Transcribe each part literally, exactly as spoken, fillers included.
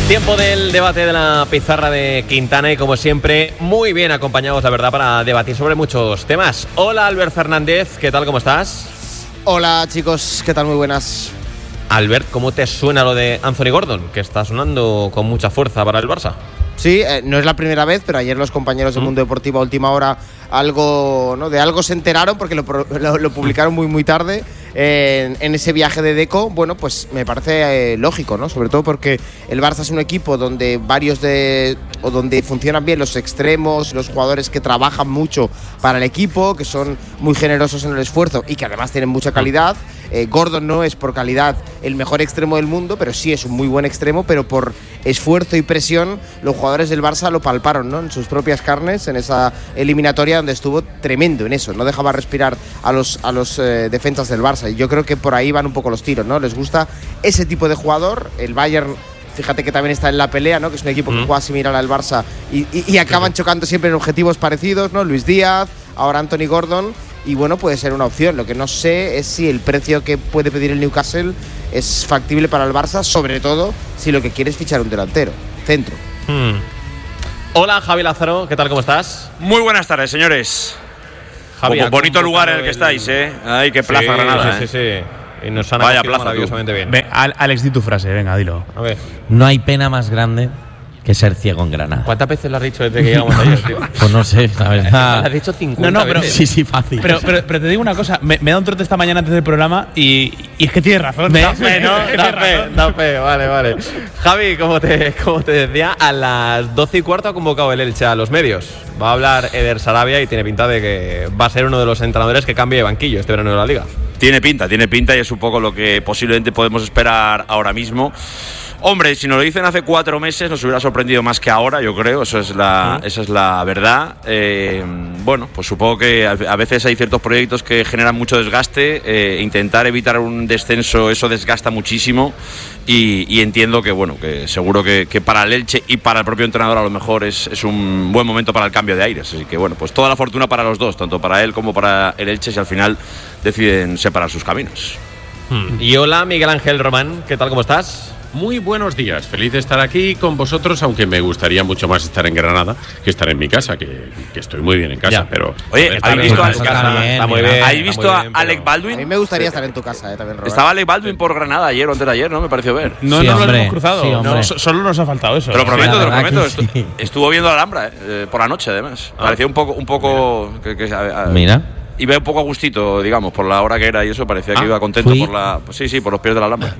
Tiempo del debate de la pizarra de Quintana y, como siempre, muy bien acompañados, la verdad, para debatir sobre muchos temas. Hola, Albert Fernández, ¿qué tal? ¿Cómo estás? Hola, chicos, ¿qué tal? Muy buenas. Albert, ¿cómo te suena lo de Anthony Gordon, que está sonando con mucha fuerza para el Barça? Sí, eh, no es la primera vez, pero ayer los compañeros de Mundo Deportivo a última hora algo, ¿no? de algo se enteraron porque lo, lo, lo publicaron muy muy tarde eh, en, en ese viaje de Deco. Bueno, pues me parece eh, lógico, ¿no? Sobre todo porque el Barça es un equipo donde varios de o donde funcionan bien los extremos, los jugadores que trabajan mucho para el equipo, que son muy generosos en el esfuerzo y que además tienen mucha calidad. Eh, Gordon no es por calidad el mejor extremo del mundo, pero sí es un muy buen extremo, pero por esfuerzo y presión los jugadores del Barça lo palparon, ¿no? En sus propias carnes, en esa eliminatoria donde estuvo tremendo en eso, no dejaba respirar a los, a los eh, defensas del Barça, y yo creo que por ahí van un poco los tiros, ¿no? Les gusta ese tipo de jugador. El Bayern, fíjate que también está en la pelea, ¿no? Que es un equipo mm. que juega similar al Barça y, y, y acaban chocando siempre en objetivos parecidos, ¿no? Luis Díaz, ahora Anthony Gordon. Y bueno, puede ser una opción. Lo que no sé es si el precio que puede pedir el Newcastle es factible para el Barça, sobre todo si lo que quiere es fichar un delantero, centro. Hmm. Hola, Javi Lázaro, ¿qué tal? ¿Cómo estás? Muy buenas tardes, señores. Javi, Como bonito lugar en el que el... estáis, ¿eh? Ay, qué plaza, sí, Granada. Sí, sí, ¿eh? sí. Y nos han Vaya plaza maravillosamente tú. bien. Ve, Alex, di tu frase, venga, dilo. A ver. No hay pena más grande que ser ciego en Granada. ¿Cuántas veces lo has dicho desde que llegamos ayer, tío? Pues no sé, la verdad. Lo has dicho cincuenta No, no, pero veces. Sí, sí, fácil. Pero, pero, pero te digo una cosa, me, me da un trote esta mañana antes del programa y, y es que tienes razón. Da fe, ¿no? Da fe, da fe, vale, vale. Javi, como te, como te decía, a las doce y cuarto ha convocado el Elche a los medios. Va a hablar Eder Sarabia y tiene pinta de que va a ser uno de los entrenadores que cambie de banquillo este verano de la Liga. Tiene pinta, tiene pinta y es un poco lo que posiblemente podemos esperar ahora mismo. Hombre, si nos lo dicen hace cuatro meses nos hubiera sorprendido más que ahora, yo creo, eso es la, esa es la verdad. Eh, bueno, pues supongo que a veces hay ciertos proyectos que generan mucho desgaste, eh, intentar evitar un descenso, eso desgasta muchísimo y, y entiendo que, bueno, que seguro que, que para el Elche y para el propio entrenador a lo mejor es, es un buen momento para el cambio de aires, así que bueno, pues toda la fortuna para los dos, tanto para él como para el Elche, si al final deciden separar sus caminos. Hmm. Y hola, Miguel Ángel Román, ¿qué tal? ¿Cómo estás? Muy buenos días, feliz de estar aquí con vosotros, aunque me gustaría mucho más estar en Granada que estar en mi casa, que, que estoy muy bien en casa, ya. Pero... Oye, ¿habéis visto a, bien, ¿habéis visto a Alec Baldwin? A mí me gustaría estar en tu casa, eh, también, Robert. Estaba Alec Baldwin por Granada ayer o antes de ayer, ¿no? Me pareció ver. No, sí, no hombre, lo hemos cruzado, sí, no, solo nos ha faltado eso. Te lo prometo, sí, te lo prometo. Sí. Estu- estuvo viendo la Alhambra, eh, por la noche, además. Ah. Parecía un poco... Un poco que, que, a, a, Mira. Iba un poco a gustito, digamos, por la hora que era y eso, parecía ah, que iba contento fui, por la... Pues sí, sí, por los pies de la Alhambra.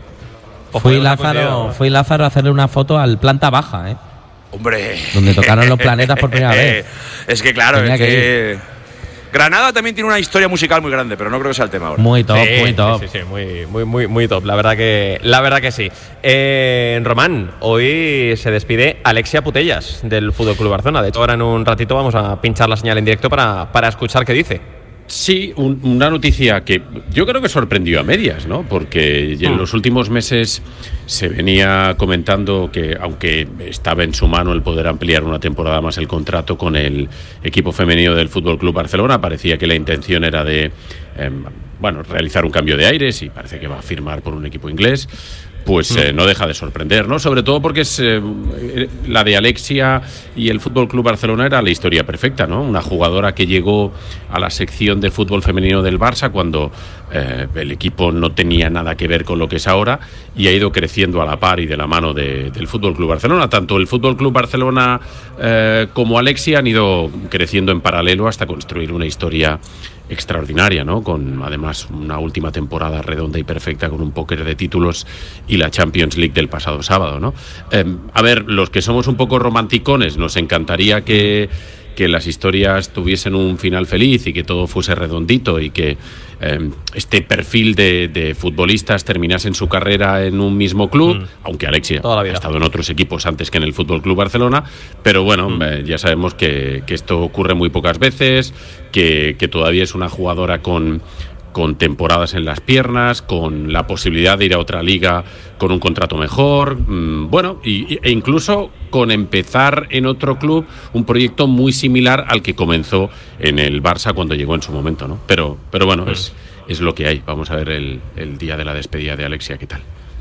Fui Lázaro, fui Lázaro a hacerle una foto al planta baja, ¿eh? Hombre. Donde tocaron los planetas por primera vez. Es que claro, Tenía es que, que Granada también tiene una historia musical muy grande, pero no creo que sea el tema ahora. Muy top, sí, muy top. Sí, sí, sí, muy, muy, muy, muy top. La verdad que, la verdad que sí. Eh, Román, hoy se despide Alexia Putellas del Fútbol Club Barcelona. De hecho, ahora en un ratito vamos a pinchar la señal en directo para, para escuchar qué dice. Sí, un, una noticia que yo creo que sorprendió a medias, ¿no? Porque en los últimos meses se venía comentando que, aunque estaba en su mano el poder ampliar una temporada más el contrato con el equipo femenino del Fútbol Club Barcelona, parecía que la intención era de, eh, bueno, realizar un cambio de aires y parece que va a firmar por un equipo inglés. Pues eh, no deja de sorprender, ¿no? Sobre todo porque es eh, la de Alexia y el Fútbol Club Barcelona era la historia perfecta, ¿no? Una jugadora que llegó a la sección de fútbol femenino del Barça cuando eh, el equipo no tenía nada que ver con lo que es ahora y ha ido creciendo a la par y de la mano de, del Fútbol Club Barcelona. Tanto el Fútbol Club Barcelona eh, como Alexia han ido creciendo en paralelo hasta construir una historia extraordinaria, ¿no? Con además una última temporada redonda y perfecta con un póker de títulos y la Champions League del pasado sábado, ¿no? Eh, a ver, los que somos un poco romanticones nos encantaría que que las historias tuviesen un final feliz y que todo fuese redondito y que eh, este perfil de, de futbolistas terminasen su carrera en un mismo club, mm. aunque Alexia ha estado en otros equipos antes que en el Fútbol Club Barcelona, pero bueno, mm. eh, ya sabemos que, que esto ocurre muy pocas veces, que, que todavía es una jugadora con con temporadas en las piernas, con la posibilidad de ir a otra liga con un contrato mejor, mmm, bueno, y, e incluso con empezar en otro club un proyecto muy similar al que comenzó en el Barça cuando llegó en su momento, ¿no? Pero, pero bueno, mm. es, es lo que hay. Vamos a ver el, el día de la despedida de Alexia, ¿qué tal?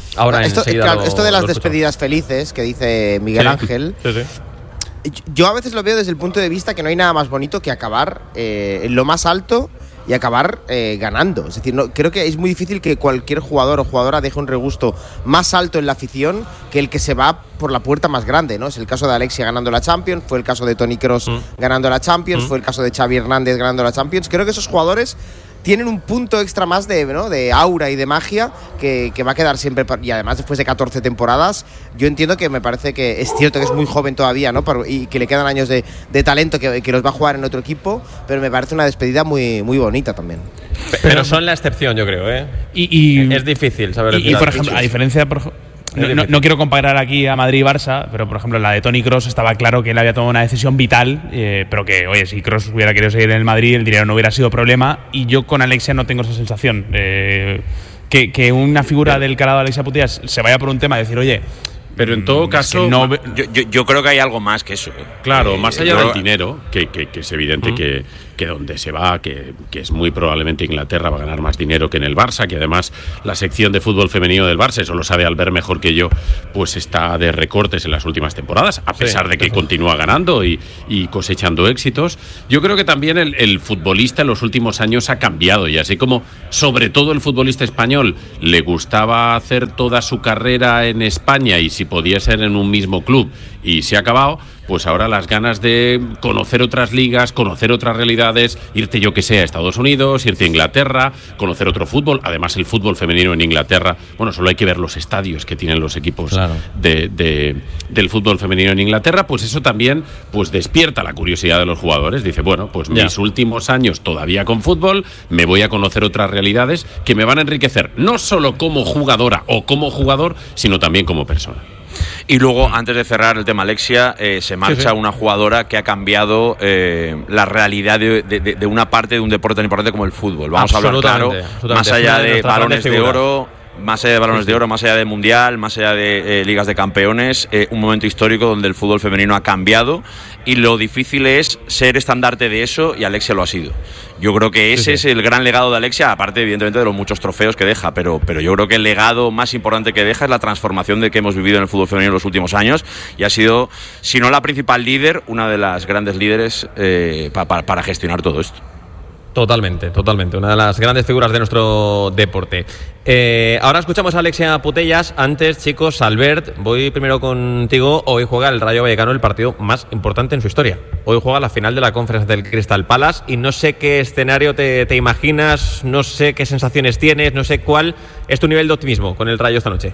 Ahora esto, enseguida claro, lo- esto de las lo escuchamos. despedidas felices que dice Miguel Sí. Ángel, Sí, sí. yo a veces lo veo desde el punto de vista que no hay nada más bonito que acabar eh, en lo más alto y acabar eh, ganando. Es decir, no, creo que es muy difícil que cualquier jugador o jugadora deje un regusto más alto en la afición que el que se va por la puerta más grande, ¿no? Es el caso de Alexia ganando la Champions, fue el caso de Toni Kroos Mm. ganando la Champions, Mm. fue el caso de Xavi Hernández ganando la Champions. Creo que esos jugadores tienen un punto extra más de, ¿no? de aura y de magia que, que va a quedar siempre. Y además, después de catorce temporadas, yo entiendo que me parece que es cierto que es muy joven todavía, ¿no? Por- y que le quedan años de, de talento que, que los va a jugar en otro equipo, pero me parece una despedida muy, muy bonita también. Pe- Pero son la excepción, yo creo, ¿eh? Y, y- Es difícil saber Y, el y, final. por ejemplo, a diferencia, por, ej- no, no- difícil. no quiero comparar aquí a Madrid y Barça, pero por ejemplo, la de Toni Kroos estaba claro que él había tomado una decisión vital, eh, pero que, oye, si Kroos hubiera querido seguir en el Madrid, el dinero no hubiera sido problema. Y yo con Alexia no tengo esa sensación. Eh, que, que una figura del calado de Alexia Putellas se vaya por un tema de decir, oye. Pero en todo es caso, que no ma- ve- Yo, yo, yo creo que hay algo más que eso. ¿eh? Claro, Eh, más allá yo- del dinero, que, que- que es evidente que, que donde se va, que, que es muy probablemente Inglaterra va a ganar más dinero que en el Barça, que además la sección de fútbol femenino del Barça, eso lo sabe Albert mejor que yo, pues está de recortes en las últimas temporadas, a pesar de que continúa ganando y, y cosechando éxitos. Yo creo que también el, el futbolista en los últimos años ha cambiado, y así como sobre todo el futbolista español le gustaba hacer toda su carrera en España y si podía ser en un mismo club y se ha acabado, pues ahora las ganas de conocer otras ligas, conocer otras realidades, irte yo que sé a Estados Unidos, irte a Inglaterra, conocer otro fútbol. Además el fútbol femenino en Inglaterra, bueno, solo hay que ver los estadios que tienen los equipos Claro. de, de- del fútbol femenino en Inglaterra, pues eso también pues despierta la curiosidad de los jugadores. Dice, bueno, pues Ya. mis últimos años todavía con fútbol, me voy a conocer otras realidades que me van a enriquecer, no solo como jugadora o como jugador, sino también como persona. Y luego, antes de cerrar el tema Alexia, eh, se marcha sí. una jugadora que ha cambiado eh, la realidad de, de- de una parte de un deporte tan importante como el fútbol. Vamos a hablar claro, Absolutamente, absolutamente. más Es allá una de de nuestras balones de grandes figuras. oro, más allá de balones de oro, más allá de mundial, más allá de eh, ligas de campeones, eh, un momento histórico donde el fútbol femenino ha cambiado y lo difícil es ser estandarte de eso, y Alexia lo ha sido. Yo creo que ese Sí, sí. es el gran legado de Alexia, aparte evidentemente de los muchos trofeos que deja, pero, pero yo creo que el legado más importante que deja es la transformación de que hemos vivido en el fútbol femenino en los últimos años, y ha sido, si no la principal líder, una de las grandes líderes eh, pa- pa- para gestionar todo esto. Totalmente, totalmente. Una de las grandes figuras de nuestro deporte. Eh, ahora escuchamos a Alexia Putellas. Antes, chicos, Albert, voy primero contigo. Hoy juega el Rayo Vallecano el partido más importante en su historia. Hoy juega la final de la conferencia del Crystal Palace y no sé qué escenario te, te imaginas, no sé qué sensaciones tienes, no sé cuál es tu nivel de optimismo con el Rayo esta noche.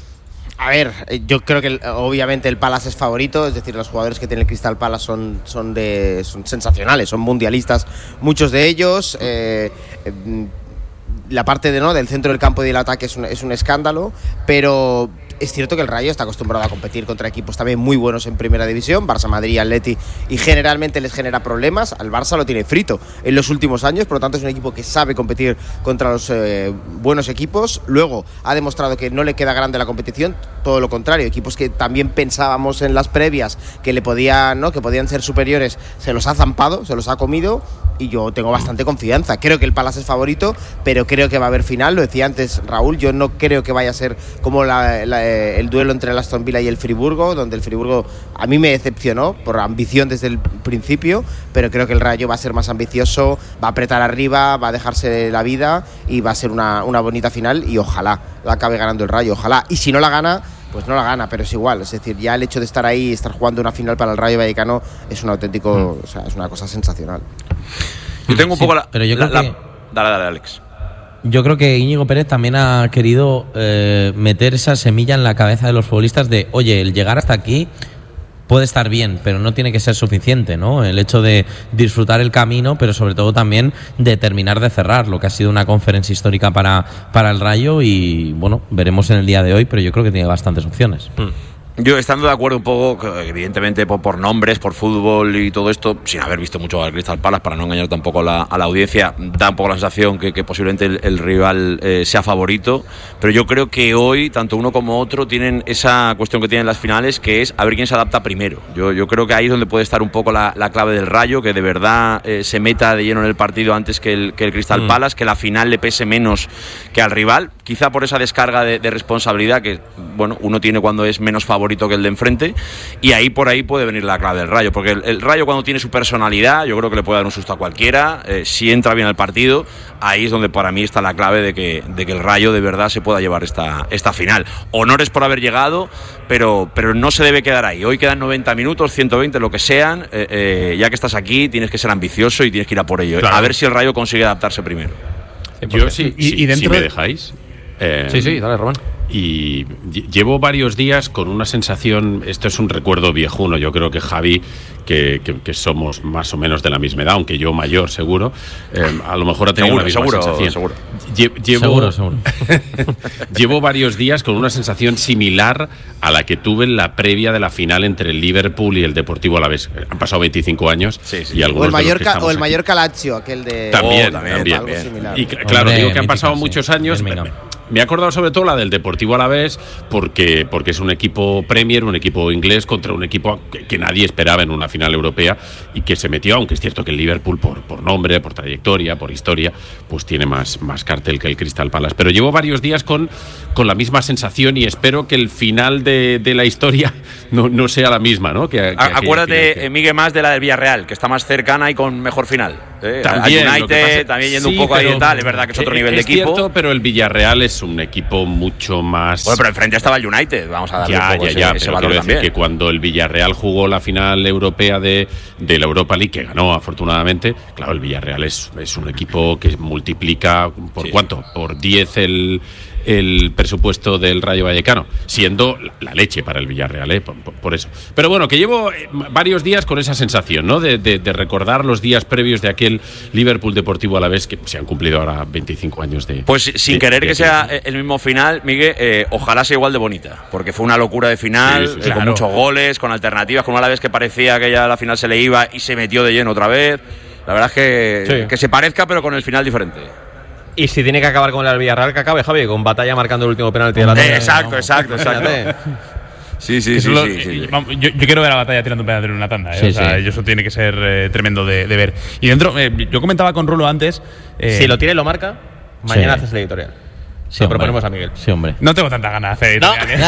A ver, eh, yo creo que el- obviamente el Palace es favorito, es decir, los jugadores que tiene el Crystal Palace son, son, de, son sensacionales, son mundialistas, muchos de ellos. Eh, eh, la parte de, ¿no? del centro del campo y del ataque es un, es un escándalo, pero es cierto que el Rayo está acostumbrado a competir contra equipos también muy buenos en Primera División, Barça, Madrid, Atleti, y generalmente les genera problemas. Al Barça lo tiene frito en los últimos años, por lo tanto es un equipo que sabe competir contra los eh, buenos equipos. Luego ha demostrado que no le queda grande la competición, todo lo contrario, equipos que también pensábamos en las previas que le podían, ¿no? que podían ser superiores, se los ha zampado, se los ha comido, y yo tengo bastante confianza. Creo que el Palace es favorito, pero creo que va a haber final, lo decía antes Raúl, yo no creo que vaya a ser como la, la, eh, el duelo entre el Aston Villa y el Friburgo, donde el Friburgo a mí me decepcionó por ambición desde el principio, pero creo que el Rayo va a ser más ambicioso, va a apretar arriba, va a dejarse la vida y va a ser una, una bonita final, y ojalá la acabe ganando el Rayo, ojalá. Y si no la gana, pues no la gana, pero es igual. Es decir, ya el hecho de estar ahí y estar jugando una final para el Rayo Vallecano es un auténtico, o sea, es una cosa sensacional. Yo tengo un Sí, poco la... pero yo la- creo la- que- Dale, dale, Alex. Yo creo que Íñigo Pérez también ha querido eh, meter esa semilla en la cabeza de los futbolistas de, oye, el llegar hasta aquí puede estar bien, pero no tiene que ser suficiente, ¿no? El hecho de disfrutar el camino, pero sobre todo también de terminar de cerrar, lo que ha sido una conferencia histórica para, para el Rayo, y bueno, veremos en el día de hoy, pero yo creo que tiene bastantes opciones. Hmm. Yo estando de acuerdo un poco, evidentemente por, por nombres, por fútbol y todo esto, sin haber visto mucho al Crystal Palace, para no engañar tampoco a la, a la audiencia, da un poco la sensación que, que posiblemente el, el rival eh, sea favorito, pero yo creo que hoy, tanto uno como otro, tienen esa cuestión que tienen las finales, que es a ver quién se adapta primero. Yo, yo creo que ahí es donde puede estar un poco la, la clave del Rayo, que de verdad eh, se meta de lleno en el partido antes que el, que el Crystal mm. Palace, que la final le pese menos que al rival, quizá por esa descarga de, de responsabilidad que, bueno, uno tiene cuando es menos favorito que el de enfrente, y ahí por ahí puede venir la clave del Rayo, porque el, el Rayo, cuando tiene su personalidad, yo creo que le puede dar un susto a cualquiera. Eh, si entra bien al partido, ahí es donde para mí está la clave de que, de que el Rayo de verdad se pueda llevar esta, esta final. Honores por haber llegado, pero, pero no se debe quedar ahí. Hoy quedan noventa minutos, ciento veinte, lo que sean. eh, eh, ya que estás aquí, tienes que ser ambicioso y tienes que ir a por ello. Claro. A ver si el Rayo consigue adaptarse primero. Yo sí, y, sí, y dentro si me dejáis. Eh, sí, sí, dale, Román. Y llevo varios días con una sensación, esto es un recuerdo viejuno, yo creo que Javi, que, que, que somos más o menos de la misma edad, aunque yo mayor seguro, eh, a lo mejor ha tenido una misma seguro, sensación. Seguro, llevo, seguro, seguro. Llevo varios días con una sensación similar a la que tuve en la previa de la final entre el Liverpool y el Deportivo Alavés. Han pasado veinticinco años, sí, sí. Y algunos o el Mallorca, o el aquí, Mallorca Lazio, aquel de también, oh, también, también. Similar. Y claro, Hombre, digo que han mítica, pasado sí. muchos años. Me, me he acordado sobre todo la del Deportivo Alavés porque, porque es un equipo Premier, un equipo inglés contra un equipo que, que nadie esperaba en una final europea y que se metió, aunque es cierto que el Liverpool por, por nombre, por trayectoria, por historia, pues tiene más, más cartel que el Crystal Palace. Pero llevo varios días con, con la misma sensación y espero que el final de, de la historia no, no sea la misma, ¿no? Que, que Acuérdate, que... Miguel, más de la del Villarreal, que está más cercana y con mejor final. ¿eh? También, a United, pasa, también yendo sí, un poco pero, ahí y tal, es verdad que es otro nivel es de equipo. Cierto, pero el Villarreal es un equipo mucho más... Bueno, pero enfrente estaba el United, vamos a darle ya, un poco ya, ese, ya, ese pero valor quiero también. decir que cuando el Villarreal jugó la final europea de, de la Europa League, que ganó afortunadamente, claro, el Villarreal es, es un equipo que multiplica, ¿por sí. cuánto? Por diez el... el presupuesto del Rayo Vallecano, siendo la leche para el Villarreal, ¿eh? por, por, por eso. Pero bueno, que llevo varios días con esa sensación, ¿no? De, de, de recordar los días previos de aquel Liverpool Deportivo Alavés, que se han cumplido ahora veinticinco años de... Pues sin de, querer de que sea el mismo final, Miguel, eh, ojalá sea igual de bonita, porque fue una locura de final, sí, sí, sí, eh, con claro. muchos goles, con alternativas, con un Alavés que parecía que ya la final se le iba y se metió de lleno otra vez. La verdad es que, sí. que se parezca, pero con el final diferente. Y si tiene que acabar con el Villarreal, que acabe, Javi, con Batalla marcando el último penalti de la tarde. Eh, exacto, exacto, exacto. Sí, sí, sí, lo, sí, sí. Yo, yo quiero ver a Batalla tirando un penalti en una tanda. ¿eh? Sí, o sea, sí. Eso tiene que ser eh, tremendo de, de ver. Y dentro, eh, yo comentaba con Rulo antes. Eh, si lo tiene y lo marca, mañana sí. haces el editorial. Sí, lo proponemos a Miguel. Sí, hombre. No tengo tanta ganas de hacer editorial.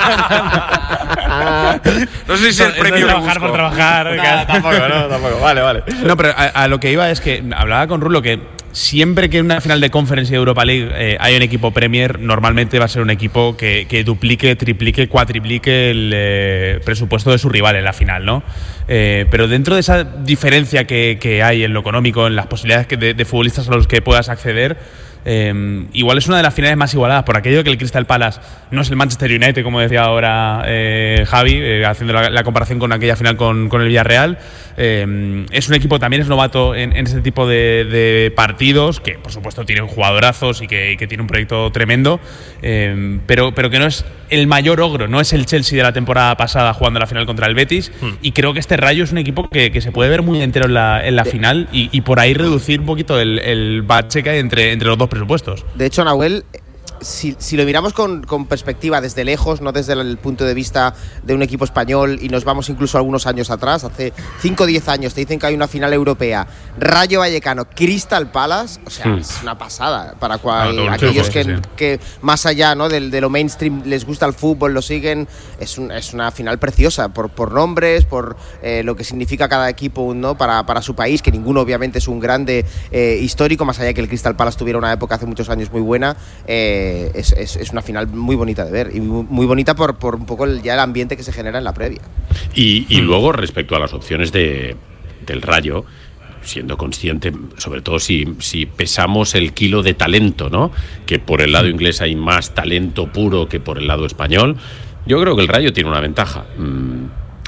No, no sé si es el premio. Trabajar por trabajar. No, tampoco, no, tampoco. Vale, vale. No, pero a, a lo que iba es que hablaba con Rulo que siempre que en una final de Conference y Europa League eh, hay un equipo Premier, normalmente va a ser un equipo que, que duplique, triplique, cuatriplique el eh, presupuesto de su rival en la final, ¿no? Eh, pero dentro de esa diferencia que, que hay en lo económico, en las posibilidades que de, de futbolistas a los que puedas acceder, Eh, igual es una de las finales más igualadas, por aquello que el Crystal Palace no es el Manchester United, como decía ahora eh, Javi, eh, haciendo la, la comparación con aquella final con, con el Villarreal. Eh, es un equipo, también es novato en, en ese tipo de, de partidos, que por supuesto tiene jugadorazos y que, y que tiene un proyecto tremendo, eh, pero, pero que no es el mayor ogro, no es el Chelsea de la temporada pasada jugando la final contra el Betis, hmm. y creo que este Rayo es un equipo que, que se puede ver muy entero en la, en la final y, y por ahí reducir un poquito el, el bache que hay entre, entre los dos presupuestos. De hecho, Nahuel, si, si lo miramos con, con perspectiva desde lejos, no desde el punto de vista de un equipo español, y nos vamos incluso algunos años atrás, hace cinco o diez años, te dicen que hay una final europea, Rayo Vallecano, Crystal Palace, o sea, mm. es una pasada para cual, no, aquellos que, sí, sí. que más allá, ¿no?, de, de lo mainstream les gusta el fútbol, lo siguen, es, un, es una final preciosa, por, por nombres, por eh, lo que significa cada equipo, ¿no?, para, para su país, que ninguno obviamente es un grande eh, histórico, más allá que el Crystal Palace tuviera una época hace muchos años muy buena. eh, Es, es, es una final muy bonita de ver y muy, muy bonita por, por un poco el, ya el ambiente que se genera en la previa. Y, y luego, respecto a las opciones de, del Rayo, siendo consciente, sobre todo si, si pesamos el kilo de talento, ¿no?, que por el lado inglés hay más talento puro que por el lado español, yo creo que el Rayo tiene una ventaja.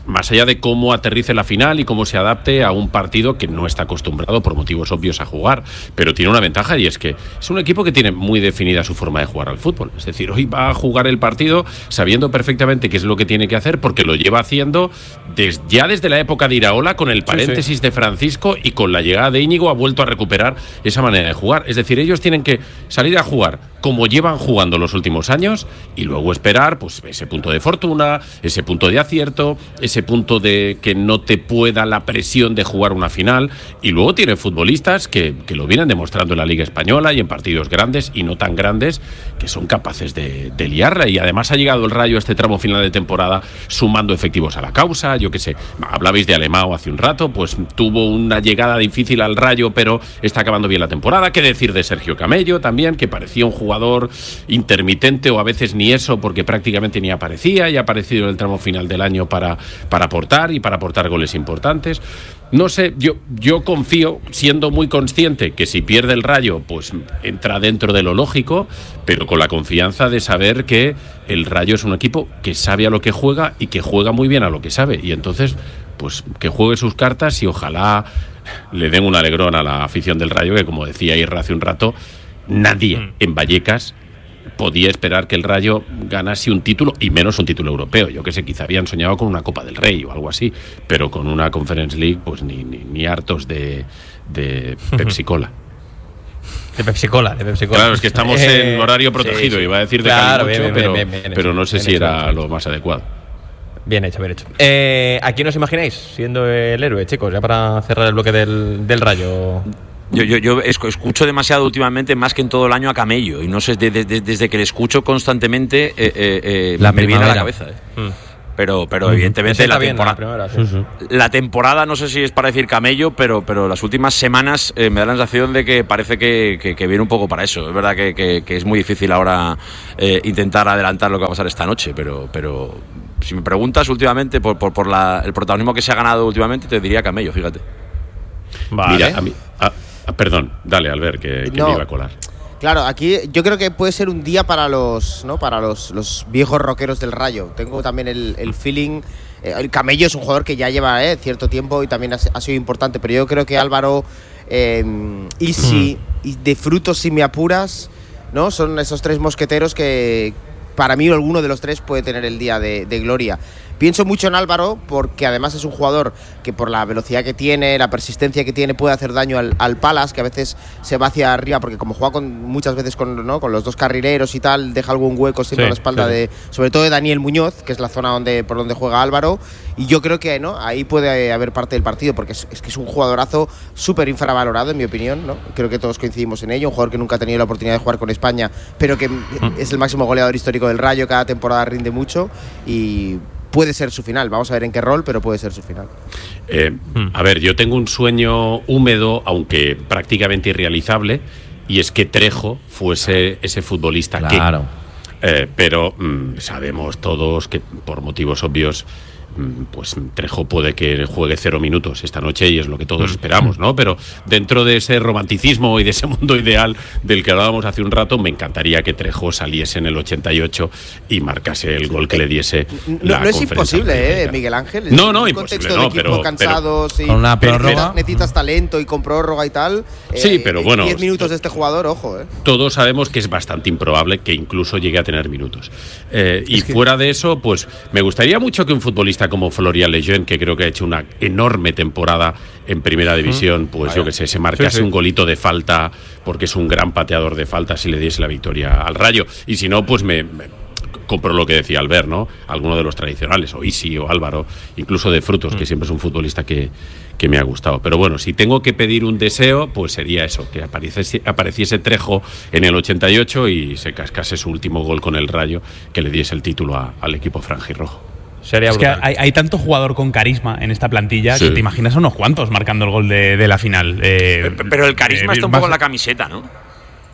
más allá de cómo aterrice la final y cómo se adapte a un partido que no está acostumbrado por motivos obvios a jugar, pero tiene una ventaja y es que es un equipo que tiene muy definida su forma de jugar al fútbol. Es decir, hoy va a jugar el partido sabiendo perfectamente qué es lo que tiene que hacer porque lo lleva haciendo des, ya desde la época de Iraola, con el paréntesis sí, sí. de Francisco, y con la llegada de Íñigo ha vuelto a recuperar esa manera de jugar. Es decir, ellos tienen que salir a jugar como llevan jugando los últimos años y luego esperar pues ese punto de fortuna, ese punto de acierto, ese punto de que no te pueda la presión de jugar una final. Y luego tienen futbolistas que, que lo vienen demostrando en la Liga Española y en partidos grandes y no tan grandes, que son capaces de, de liarla. Y además ha llegado el Rayo a este tramo final de temporada sumando efectivos a la causa. Yo qué sé, hablabais de Alemão hace un rato, pues tuvo una llegada difícil al Rayo, pero está acabando bien la temporada. ¿Qué decir de Sergio Camello también, que parecía un jugador intermitente o a veces ni eso, porque prácticamente ni aparecía, y ha aparecido en el tramo final del año para, para aportar y para aportar goles importantes? No sé, yo, yo confío, siendo muy consciente que si pierde el Rayo, pues entra dentro de lo lógico, pero con la confianza de saber que el Rayo es un equipo que sabe a lo que juega y que juega muy bien a lo que sabe, y entonces pues que juegue sus cartas y ojalá le den un alegrón a la afición del Rayo, que como decía Irra hace un rato, nadie mm. en Vallecas podía esperar que el Rayo ganase un título, y menos un título europeo. Yo que sé, quizá habían soñado con una Copa del Rey o algo así, pero con una Conference League, pues ni, ni, ni hartos de, de Pepsi Cola. De Pepsi Cola, de Pepsi Cola. Claro, es que estamos eh, en horario protegido, sí, sí. Iba a decir de claro, Calimocho, bien, pero, bien, bien, bien, pero no sé bien si hecho, era bien lo hecho. más adecuado. Bien hecho, bien hecho. Eh, ¿A quién os imagináis siendo el héroe, chicos? Ya para cerrar el bloque del, del Rayo. Yo, yo, yo escucho demasiado últimamente, más que en todo el año, a Camello, y no sé, de, de, desde que le escucho constantemente eh, eh, eh, la me primavera. viene a la cabeza. Eh. Mm. Pero, pero mm. evidentemente la, bien, tempora- la, primera, sí. la temporada, no sé si es para decir Camello, pero, pero las últimas semanas eh, me da la sensación de que parece que, que, que viene un poco para eso. Es verdad que, que, que es muy difícil ahora eh, intentar adelantar lo que va a pasar esta noche, pero, pero si me preguntas últimamente por, por, por la, el protagonismo que se ha ganado últimamente, te diría Camello, fíjate. Vale. Mira, a mí... A, Ah, perdón, dale, Albert, que, que no, me iba a colar. Claro, aquí yo creo que puede ser un día para los, ¿no? para los, los viejos rockeros del Rayo. Tengo también el, el feeling. Eh, el Camello es un jugador que ya lleva eh, cierto tiempo y también ha, ha sido importante, pero yo creo que Álvaro, eh, Isi mm. y De Frutos, si me apuras, ¿no? Son esos tres mosqueteros que para mí alguno de los tres puede tener el día de, de gloria. Pienso mucho en Álvaro porque además es un jugador que por la velocidad que tiene, la persistencia que tiene, puede hacer daño al, al Palace, que a veces se va hacia arriba porque como juega con, muchas veces con, ¿no? con los dos carrileros y tal, deja algún hueco siempre sí, a la espalda sí. de, sobre todo de Daniel Muñoz, que es la zona donde, por donde juega Álvaro, y yo creo que ¿no? ahí puede haber parte del partido porque es, es que es un jugadorazo súper infravalorado en mi opinión, ¿no? Creo que todos coincidimos en ello, un jugador que nunca ha tenido la oportunidad de jugar con España, pero que mm. es el máximo goleador histórico del Rayo, cada temporada rinde mucho y puede ser su final. Vamos a ver en qué rol, pero puede ser su final. Eh, a ver, yo tengo un sueño húmedo, aunque prácticamente irrealizable, y es que Trejo fuese ese futbolista claro. que... Eh, pero mmm, sabemos todos que por motivos obvios pues Trejo puede que juegue cero minutos esta noche y es lo que todos esperamos, ¿no? Pero dentro de ese romanticismo y de ese mundo ideal del que hablábamos hace un rato, me encantaría que Trejo saliese en el ochenta y ocho y marcase el gol que le diese no, la no es imposible, ¿eh, Miguel Ángel? No, no, en imposible, contexto no, de equipos pero, cansados pero, y con una prórroga necesitas, necesitas talento y con prórroga y tal. Sí, eh, pero bueno, diez minutos de este jugador, ojo, ¿eh? Todos sabemos que es bastante improbable que incluso llegue a tener minutos. Eh, y que... fuera de eso, pues me gustaría mucho que un futbolista como Florian Lejeune, que creo que ha hecho una enorme temporada en primera división, pues Vaya. yo que sé, se marcase sí, sí. un golito de falta, porque es un gran pateador de falta, si le diese la victoria al Rayo. Y si no, pues me, me compro lo que decía Albert, ¿no? Alguno de los tradicionales, o Isi o Álvaro, incluso De Frutos, mm. que siempre es un futbolista que, que me ha gustado. Pero bueno, si tengo que pedir un deseo, pues sería eso, que apareciese, apareciese Trejo en el ochenta y ocho y se cascase su último gol con el Rayo, que le diese el título a, al equipo franjirrojo. Sería es brutal. que hay, hay tanto jugador con carisma en esta plantilla sí. que te imaginas a unos cuantos marcando el gol de, de la final. Eh, pero, pero el carisma eh, está un poco en la camiseta, ¿no?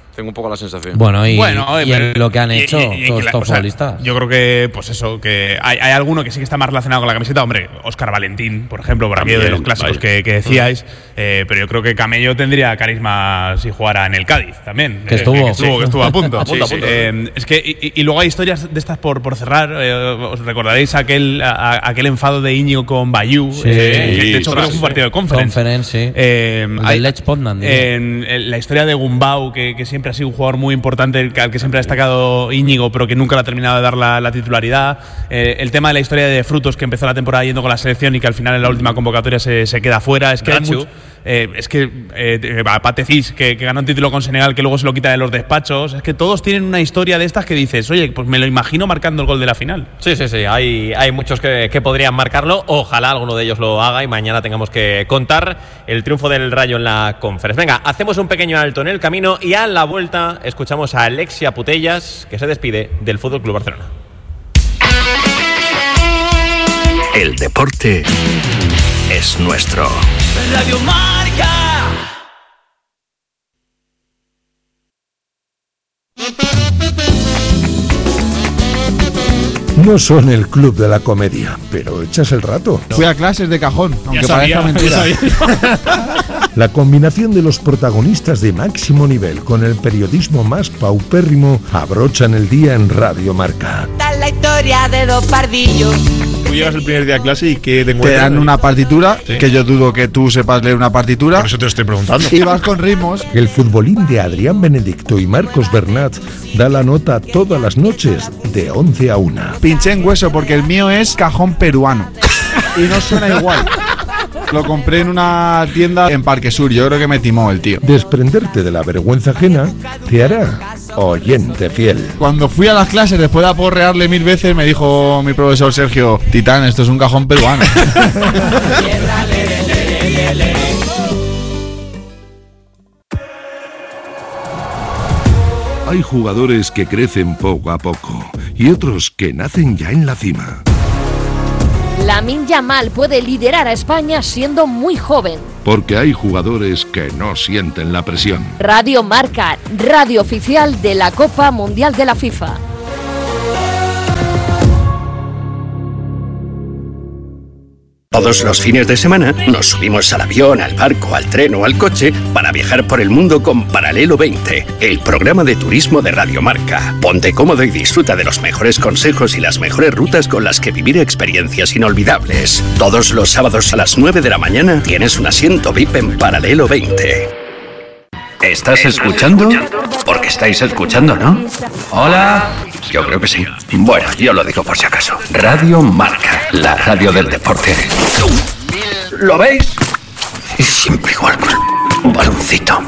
Tengo un poco la sensación. Bueno, y, Bueno, y pero- en lo que han y- hecho y- y- y todos que la- estos o sea, futbolistas. Yo creo que, pues eso, que hay, hay alguno que sí que está más relacionado con la camiseta. Hombre, Óscar Valentín, por ejemplo, por aquello de También, los clásicos vaya. que, que decíais. Eh, pero yo creo que Camello tendría carisma si jugara en el Cádiz también. Que Eh, estuvo. que, estuvo, Sí. que estuvo a punto. A punto, a Sí, punto. sí. Eh, es que, y, y luego hay historias de estas por, por cerrar. Eh, os recordaréis aquel, a- aquel enfado de Íñigo con Bayou. Sí. eh, que de hecho Sí, creo que fue un partido de conference. Conference, sí. Eh, El del hay- Lech Poznan, diría. en, en la historia de Gumbau, que, que siempre ha sido un jugador muy importante, el que- al que siempre ha destacado Íñigo, pero que nunca le ha terminado de dar la, la titularidad. Eh, el tema de la historia de Frutos, que empezó la temporada yendo con la selección y que al final en la última convocatoria se, se queda fuera. Es que hay Rachu. mucho- eh, es que eh, Pate Cis, que, que ganó un título con Senegal, que luego se lo quita de los despachos. Es que todos tienen una historia de estas que dices, oye, pues me lo imagino marcando el gol de la final. Sí, sí, sí. Hay, hay muchos que, que podrían marcarlo. Ojalá alguno de ellos lo haga y mañana tengamos que contar el triunfo del Rayo en la Conference. Venga, hacemos un pequeño alto en el camino y a la vuelta escuchamos a Alexia Putellas, que se despide del Fútbol Club Barcelona. El deporte es nuestro. Radio Marca. No son el club de la comedia, pero echas el rato. Fui a clases de cajón, aunque sabía, parezca mentira. ya La combinación de los protagonistas de máximo nivel con el periodismo más paupérrimo abrochan el día en Radio Marca. Esta es la historia de dos pardillos. Tú llegas el primer día a clase y ¿qué te Te encuentras? dan una partitura, Sí. que yo dudo que tú sepas leer una partitura, Por eso te lo estoy preguntando. y vas con ritmos. El futbolín de Adrián Benedicto y Marcos Bernat da la nota todas las noches de once a una. Pinché en hueso porque el mío es cajón peruano. Y no suena igual. Lo compré en una tienda en Parque Sur. Yo creo que me timó el tío. Desprenderte de la vergüenza ajena te hará oyente fiel. Cuando fui a las clases, después de aporrearle mil veces, me dijo mi profesor Sergio: Titán, esto es un cajón peruano. Hay jugadores que crecen poco a poco y otros que nacen ya en la cima. Lamine Yamal puede liderar a España siendo muy joven. Porque hay jugadores que no sienten la presión. Radio Marca, radio oficial de la Copa Mundial de la FIFA. Todos los fines de semana nos subimos al avión, al barco, al tren o al coche para viajar por el mundo con Paralelo veinte, el programa de turismo de Radio Marca. Ponte cómodo y disfruta de los mejores consejos y las mejores rutas con las que vivir experiencias inolvidables. Todos los sábados a las nueve de la mañana tienes un asiento V I P en Paralelo veinte. ¿Estás escuchando? Porque estáis escuchando, ¿no? Hola. Yo creo que sí. Bueno, yo lo digo por si acaso. Radio Marca, la radio del deporte. ¿Lo veis? Es siempre igual con un baloncito.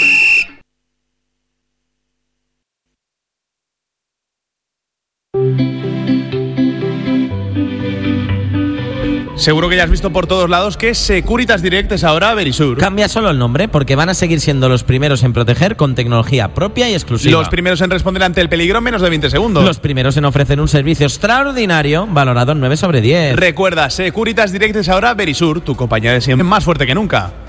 Seguro que ya has visto por todos lados que Securitas Direct es ahora Verisur. Cambia solo el nombre porque van a seguir siendo los primeros en proteger con tecnología propia y exclusiva. Los primeros en responder ante el peligro en menos de veinte segundos. Los primeros en ofrecer un servicio extraordinario valorado en nueve sobre diez. Recuerda, Securitas Direct es ahora Verisur, tu compañía de siempre más fuerte que nunca.